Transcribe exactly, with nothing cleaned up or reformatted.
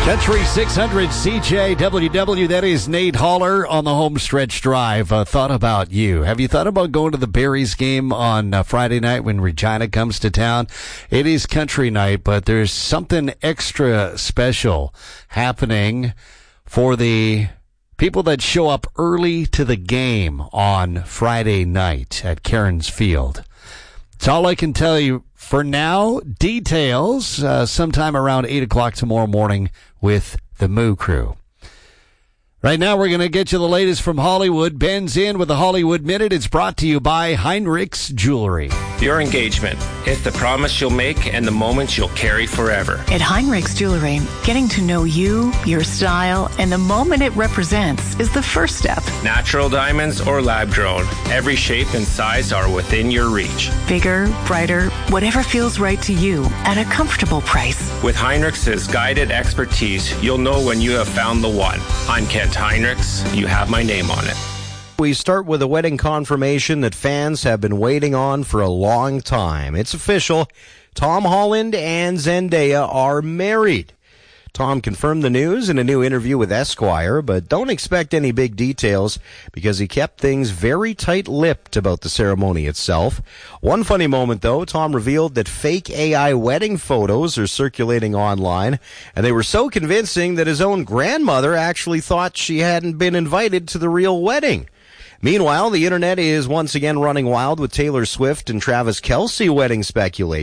Country six hundred C J W W, that is Nate Haller on the home stretch drive. Uh, thought about you. Have you thought about going to the Berries game on uh, Friday night when Regina comes to town? It is country night, but there's something extra special happening for the people that show up early to the game on Friday night at Cairns Field. It's all I can tell you for now. Details uh, sometime around eight o'clock tomorrow morning with the Moo Crew. Right now, we're going to get you the latest from Hollywood. Ben's in with the Hollywood Minute. It's brought to you by Heinrich's Jewelry. Your engagement. It's the promise you'll make and the moments you'll carry forever. At Heinrich's Jewelry, getting to know you, your style, and the moment it represents is the first step. Natural diamonds or lab-grown, every shape and size are within your reach. Bigger, brighter, whatever feels right to you at a comfortable price. With Heinrich's guided expertise, you'll know when you have found the one. I'm Ken Heinrichs, you have my name on it. We start with a wedding confirmation that fans have been waiting on for a long time. It's official. Tom Holland and Zendaya are married. Tom confirmed the news in a new interview with Esquire, but don't expect any big details because he kept things very tight-lipped about the ceremony itself. One funny moment, though, Tom revealed that fake A I wedding photos are circulating online, and they were so convincing that his own grandmother actually thought she hadn't been invited to the real wedding. Meanwhile, the internet is once again running wild with Taylor Swift and Travis Kelce wedding speculation.